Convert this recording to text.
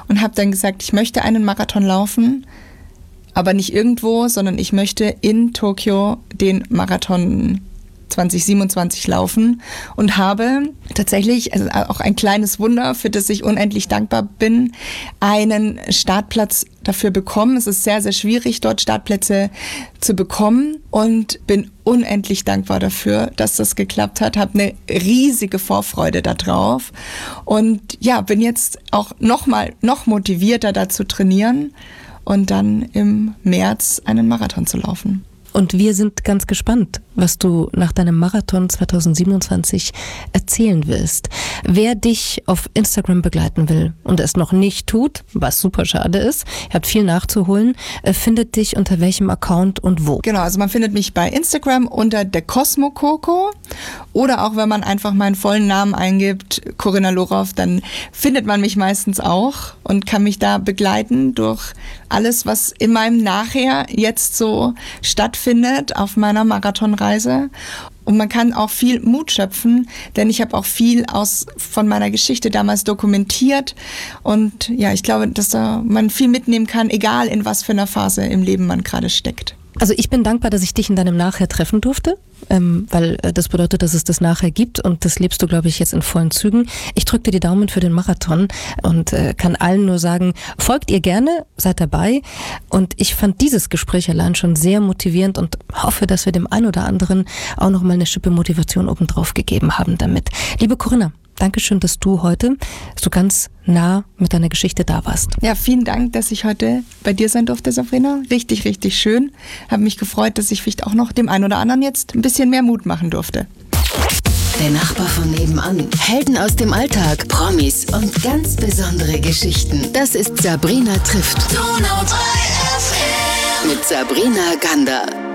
und habe dann gesagt, ich möchte einen Marathon laufen, aber nicht irgendwo, sondern ich möchte in Tokio den Marathon 2027 laufen und habe tatsächlich, also auch ein kleines Wunder, für das ich unendlich dankbar bin, einen Startplatz dafür bekommen. Es ist sehr, sehr schwierig, dort Startplätze zu bekommen und bin unendlich dankbar dafür, dass das geklappt hat. Habe eine riesige Vorfreude darauf und ja, bin jetzt auch noch motivierter da zu trainieren und dann im März einen Marathon zu laufen. Und wir sind ganz gespannt, was du nach deinem Marathon 2027 erzählen wirst. Wer dich auf Instagram begleiten will und es noch nicht tut, was super schade ist, ihr habt viel nachzuholen, findet dich unter welchem Account und wo? Genau, also man findet mich bei Instagram unter der Cosmo Coco oder auch wenn man einfach meinen vollen Namen eingibt, Corinna Loroff, dann findet man mich meistens auch und kann mich da begleiten durch alles, was in meinem Nachher jetzt so stattfindet auf meiner Marathonreise. Und man kann auch viel Mut schöpfen, denn ich habe auch viel von meiner Geschichte damals dokumentiert. Und ja, ich glaube, dass da man viel mitnehmen kann, egal in was für einer Phase im Leben man gerade steckt. Also ich bin dankbar, dass ich dich in deinem Nachher treffen durfte, weil das bedeutet, dass es das Nachher gibt und das lebst du, glaube ich, jetzt in vollen Zügen. Ich drücke dir die Daumen für den Marathon und kann allen nur sagen, folgt ihr gerne, seid dabei und ich fand dieses Gespräch allein schon sehr motivierend und hoffe, dass wir dem einen oder anderen auch noch mal eine Schippe Motivation obendrauf gegeben haben damit. Liebe Corinna, Dankeschön, dass du heute so ganz nah mit deiner Geschichte da warst. Ja, vielen Dank, dass ich heute bei dir sein durfte, Sabrina. Richtig, richtig schön. Habe mich gefreut, dass ich vielleicht auch noch dem einen oder anderen jetzt ein bisschen mehr Mut machen durfte. Der Nachbar von nebenan. Helden aus dem Alltag, Promis und ganz besondere Geschichten. Das ist Sabrina trifft. Mit Sabrina Gander.